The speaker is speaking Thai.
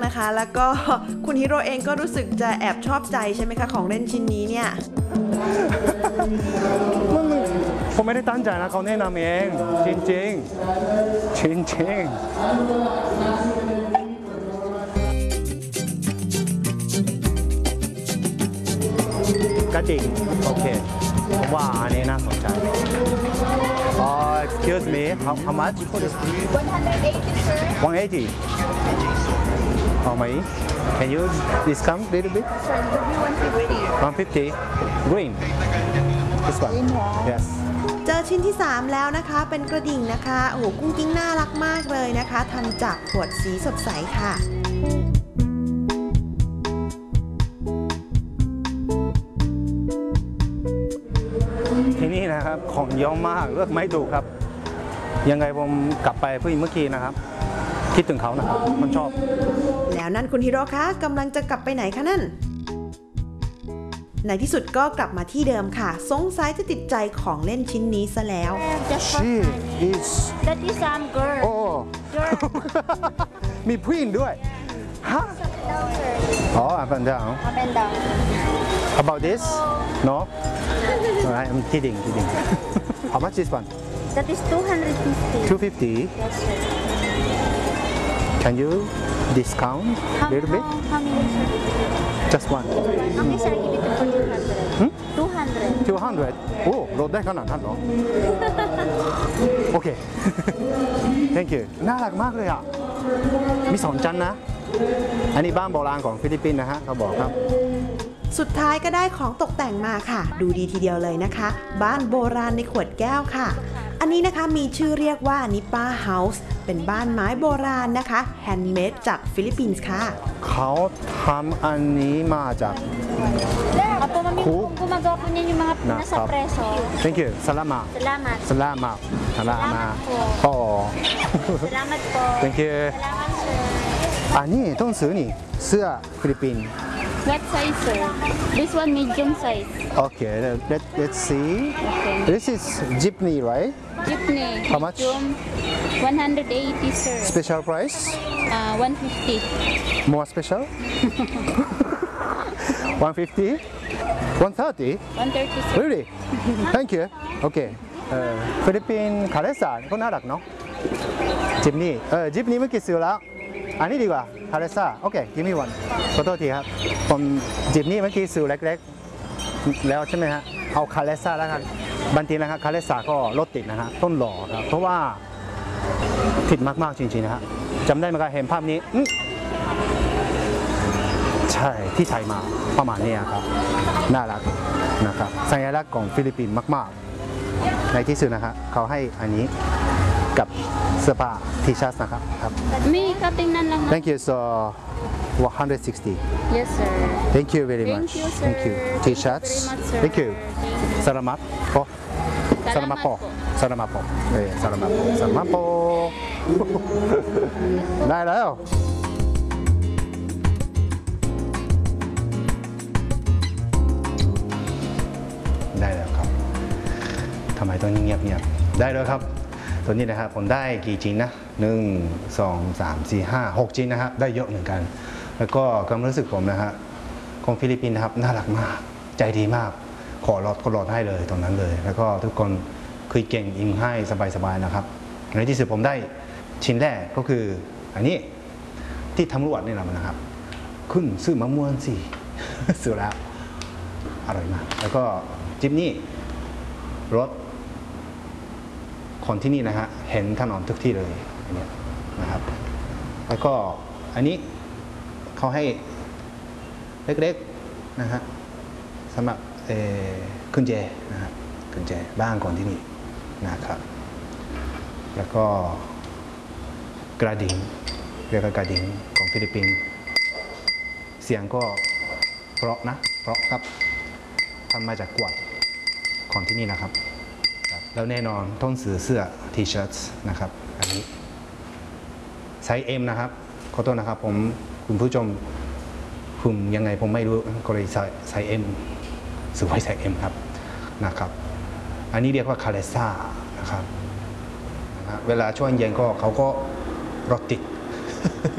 นะคะแล้วก็คุณฮิโร่เองก็รู้สึกจะแอบชอบใจใช่ไหมคะของเล่นชิ้นนี้เนี่ยผมไม่ได้ตั้งใจนะเขาแนะนำเองจริงกระดิ่งโอเคผมว่าอันนี้น่าสนใจexcuse me how much 180 sir 180 how many can you discount a little bit sir will be 150 150 green this one yes เจอชิ้นที่ 3 แล้วนะคะเป็นกระดิ่งนะคะโอ้โหกุ้งกิ้งน่ารักมากเลยนะคะทำจากขวดสีสดใสค่ะที่นี่นะครับของเยอะมากเลือกไม่ถูกครับยังไงผมกลับไปเมื่อกี้นะครับคิดถึงเขานะครับมันชอบแล้วนั่นคุณฮิโร่คะกำลังจะกลับไปไหนคะนั่นในที่สุดก็กลับมาที่เดิมค่ะสงสัยจะติดใจของเล่นชิ้นนี้ซะแล้ว She is that is girl โอ้ มีผู้หญิงด้วยฮะอ๋อ up and down up and down about this no I'm kidding how much this one that is 250 250 yes sir can you discount a little bit how many sir just one okay sir give it for 200 200โอ้ลดได้ขนาดนั้นเหรอ โอเค thank you น่ารักมากเลยอ่ะมี2ชั้นนะอันนี้บ้านโบราณของฟิลิปปินส์นะฮะเขาบอกครับสุดท้ายก็ได้ของตกแต่งมาค่ะดูดีทีเดียวเลยนะคะบ้านโบราณในขวดแก้วค่ะอันนี้นะคะมีชื่อเรียกว่านิป้าเฮาส์เป็นบ้านไม้โบราณนะคะแฮนด์เมดจากฟิลิปปินส์ค่ะเขาทำอันนี้มาจาก Apo mami kung gumagawa po niyan yung mga nasa preso thank you salamat salamat salamat salamat po อ๋อ salamat po thank you salamat sir อันนี้ต้องซื้อนี่เสื้อฟิลิปปินส์ what size sir this one medium size okay let's see this is jeepney right jeepney how much medium 180 sir special price 150 more special 150 130 130 sir really thank you โอเคฟิลิปปินส์คาเลซ่าก็น่ารักเนาะจิปนี้เมื่อกี้ซื้อแล้วอันนี้ดีกว่าคาเลซ่าโอเคกิมมี่วันขอโทษทีครับผมจิปนี้เมื่อกี้ซื้อเล็กๆแล้วใช่ไหมฮะเอาคาเลซ่าแล้วกันบางทีนะครับคาเลซ่าก็รถติดนะฮะต้นหล่อครับเพราะว่าติดมากๆจริงๆนะฮะจำได้ไหมครับเห็นภาพนี้ใช่ที่ไทยมาประมาณนี้ครับน่ารักนะครับสัญลักษณ์ของฟิลิปปินส์มากๆในที่สุดนะฮะเขาให้อันนี้กับเสื้อผ้าทีชัสนะครับครับมีก็tingnan lang thank you so 160 yes sir thank you very Thank much you, sir. thank you t-shirts Thank you very much, sir. thank you สลามัดpo สลามัดpo สลามัดpo สลามัดpo สลามัดpo ได้แล้วได้แล้วครับทำไมต้องเงียบได้แล้วครับตัวนี้นะครับผมได้กี่ชิ้นนะ1 2 3 4 5 6ชิ้นนะครับได้เยอะเหมือนกันแล้วก็ความรู้สึกผมนะฮะของฟิลิปปินส์นะครับน่ารักมากใจดีมากขอลดให้เลยตรงนั้นเลยแล้วก็ทุกคนคุยเก่งอิงให้สบายๆนะครับในที่สุดผมได้ชิ้นแรกก็คืออันนี้ที่ตำรวจนี่แหละนะครับคุณซื้อมะม่วงสิ ซื้อแล้วอร่อยมากแล้วก็จิ๊บนี่รถคนที่นี่นะฮะเห็นถนนทุกที่เลยอันนี้นะครับแล้วก็อันนี้เขาให้เล็กๆนะฮะสำหรับกุญแจนะครับกุญแจบ้านคนที่นี่นะครับแล้วก็กระดิ่งเรียกว่ากระดิ่งของฟิลิปปินส์เสียงก็เพราะนะเพราะครับทำมาจากกวาดของที่นี่นะครับแล้วแน่นอนต้องซื้อเสื้อ T-shirt นะครับอันนี้ไซส์ M นะครับขอโทษนะครับผมคุณผู้ชมผมยังไงผมไม่รู้ก็เลยไซส์ M สวยไซส์ M ครับนะครับอันนี้เรียกว่าคาเลซ่านะครับเวลาช่วงเย็นก็เขาก็รถติด